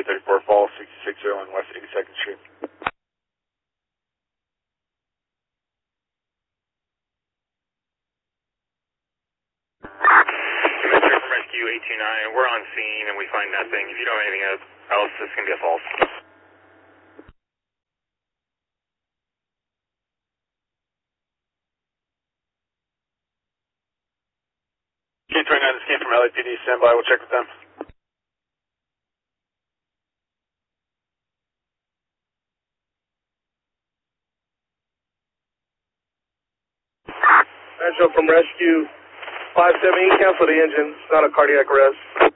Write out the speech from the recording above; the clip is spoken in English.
34 Falls, 660 West 82nd Street. Commissioner from Rescue 829, we're on scene and we find nothing. If you don't have anything else, this can be a false. K29, this came from LAPD, stand by, we'll check with them. Metro from Rescue 578, cancel the engine, it's not a cardiac arrest.